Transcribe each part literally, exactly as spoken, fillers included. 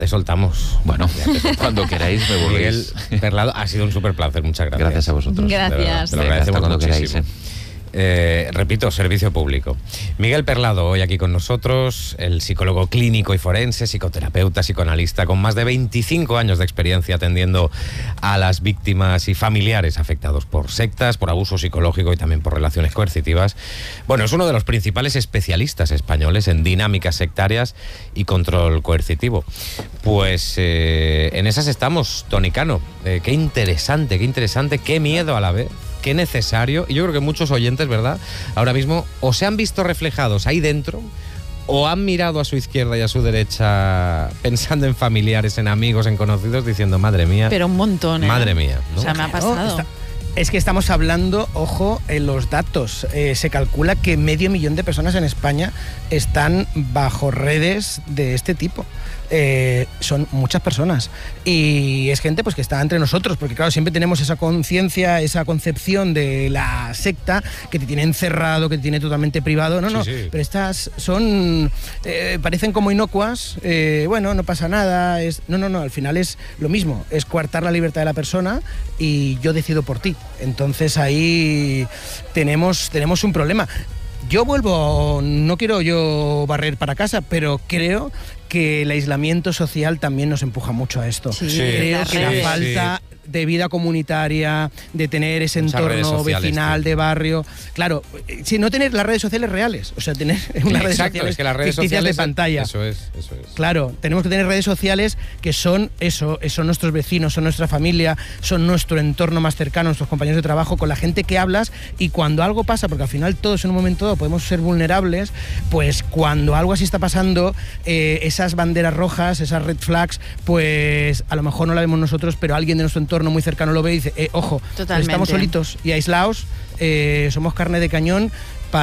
Te soltamos. Bueno, cuando queráis me volvéis. Miguel Perlado, ha sido un súper placer, muchas gracias. Gracias a vosotros. Gracias. Te lo agradecemos cuando muchísimo. queráis, ¿eh? Eh, repito, servicio público. Miguel Perlado, hoy aquí con nosotros, el psicólogo clínico y forense, psicoterapeuta, psicoanalista, con más de veinticinco años de experiencia atendiendo a las víctimas y familiares afectados por sectas, por abuso psicológico y también por relaciones coercitivas. Bueno, es uno de los principales especialistas españoles en dinámicas sectarias y control coercitivo. Pues eh, en esas estamos, Toni Cano. Eh, qué interesante, qué interesante, qué miedo a la vez. Qué necesario, y yo creo que muchos oyentes, ¿verdad?, ahora mismo o se han visto reflejados ahí dentro o han mirado a su izquierda y a su derecha pensando en familiares, en amigos, en conocidos, diciendo, madre mía. Pero un montón, ¿eh? Madre mía, ¿no? O sea, me ha pasado. Claro, está, es que estamos hablando, ojo, en los datos. Eh, se calcula que medio millón de personas en España están bajo redes de este tipo. Eh, son muchas personas y es gente pues que está entre nosotros, porque claro, siempre tenemos esa conciencia, esa concepción de la secta que te tiene encerrado, que te tiene totalmente privado. No, Sí, no, sí. pero estas son eh, parecen como inocuas, eh, bueno, no pasa nada, es, no, no, no, al final es lo mismo, es coartar la libertad de la persona y yo decido por ti. Entonces ahí tenemos, tenemos un problema. Yo vuelvo, no quiero yo barrer para casa, pero creo que el aislamiento social también nos empuja mucho a esto. Sí, Sí, Creo las que la redes. falta de vida comunitaria, de tener ese Muchas redes entorno sociales, vecinal, tío. de barrio. Claro, si no tener las redes sociales reales, o sea, tener unas redes Exacto, sociales es que las redes ficticias sociales de pantalla. Eso es, eso es. Claro, tenemos que tener redes sociales que son eso, son nuestros vecinos, son nuestra familia, son nuestro entorno más cercano, nuestros compañeros de trabajo, con la gente que hablas, y cuando algo pasa, porque al final todos en un momento dado podemos ser vulnerables, pues cuando algo así está pasando, eh, esas banderas rojas, esas red flags, pues a lo mejor no la vemos nosotros, pero alguien de nuestro entorno muy cercano lo ve y dice, eh, ojo, Totalmente. estamos solitos y aislados, eh, somos carne de cañón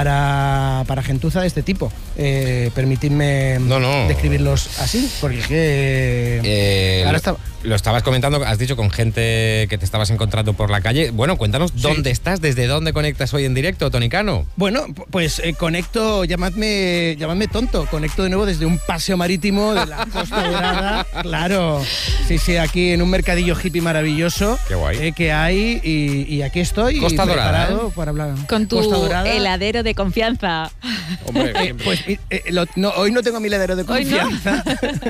para, para gentuza de este tipo. Eh, permitidme No, no. describirlos así, porque es que... Eh, ahora lo, está... lo estabas comentando, has dicho con gente que te estabas encontrando por la calle. Bueno, cuéntanos Sí. dónde estás, desde dónde conectas hoy en directo, Toni Cano. Bueno, pues eh, conecto, llamadme, llamadme tonto, conecto de nuevo desde un paseo marítimo de la Costa Dorada, claro, sí, sí, aquí en un mercadillo hippie maravilloso. Qué guay. eh, que hay y, y aquí estoy Costa Dorada, preparado ¿eh? para hablar. Con tu Costa Dorada. heladero de confianza. Hombre, Eh, pues eh, lo- no, hoy no tengo mi heladero de Hoy no. confianza,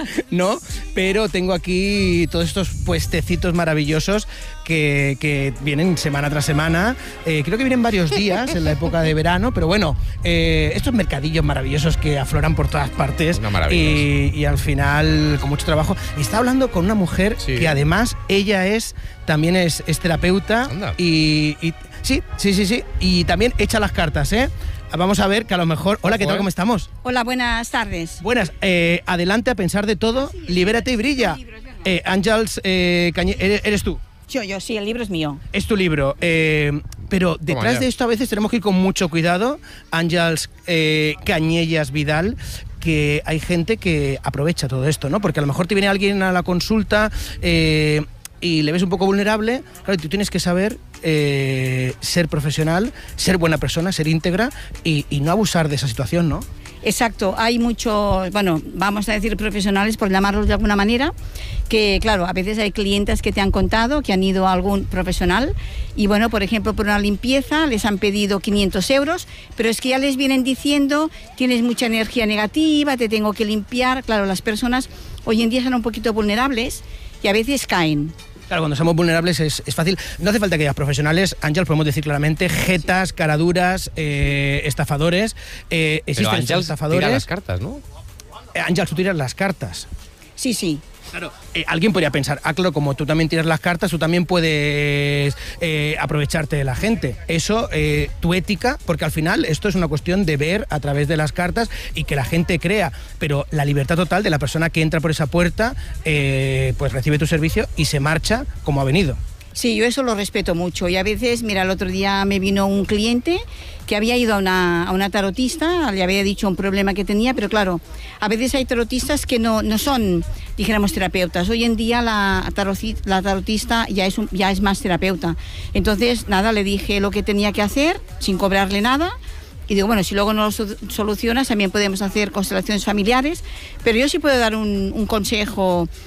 no, pero tengo aquí todos estos puestecitos maravillosos que, que vienen semana tras semana. Eh, creo que vienen varios días en la época de verano, pero bueno, eh, estos mercadillos maravillosos que afloran por todas partes. Una maravilla, y, y al final, con mucho trabajo. Y estaba hablando con una mujer Sí. que además ella es también es, es terapeuta. Anda. Y, y sí, sí, sí, sí. Y también echa las cartas, ¿eh? Vamos a ver que a lo mejor... Hola, ¿qué Ojo, tal? ¿eh? ¿Cómo estamos? Hola, buenas tardes. Buenas, eh, adelante a pensar de todo, libérate y brilla. Eh, Àngels, eh, Cañe- eres, eres tú, Yo, yo, sí, el libro es mío. es tu libro. Eh, pero detrás ya. de esto a veces tenemos que ir con mucho cuidado. Àngels eh, Cañellas Vidal, que hay gente que aprovecha todo esto, ¿no? Porque a lo mejor te viene alguien a la consulta eh, y le ves un poco vulnerable. Claro, tú tienes que saber eh, ser profesional, ser buena persona, ser íntegra y, y no abusar de esa situación, ¿no? Exacto, hay muchos, bueno, vamos a decir profesionales, por llamarlos de alguna manera, que claro, a veces hay clientes que te han contado que han ido a algún profesional y bueno, por ejemplo, por una limpieza les han pedido quinientos euros, pero es que ya les vienen diciendo, tienes mucha energía negativa, te tengo que limpiar. Claro, las personas hoy en día son un poquito vulnerables y a veces caen. Claro, cuando somos vulnerables es, es fácil. No hace falta que haya profesionales, Àngels, podemos decir claramente, jetas, caraduras, eh, estafadores. Eh, pero existen estos Àngels estafadores. tira las cartas, ¿no? Eh, Àngels, tú tiras las cartas. Sí, sí. Claro, eh, alguien podría pensar, ah, claro, como tú también tiras las cartas, tú también puedes eh, aprovecharte de la gente. Eso, eh, tu ética, porque al final esto es una cuestión de ver a través de las cartas y que la gente crea, pero la libertad total de la persona que entra por esa puerta, eh, pues recibe tu servicio y se marcha como ha venido. Sí, yo eso lo respeto mucho y a veces, mira, el otro día me vino un cliente que había ido a una, a una tarotista, le había dicho un problema que tenía, pero claro, a veces hay tarotistas que no, no son, dijéramos, terapeutas. Hoy en día la, taroti, la tarotista ya es, un, ya es más terapeuta. Entonces, nada, le dije lo que tenía que hacer sin cobrarle nada Y digo, bueno, si luego no lo solucionas, también podemos hacer constelaciones familiares, pero yo sí puedo dar un, un consejo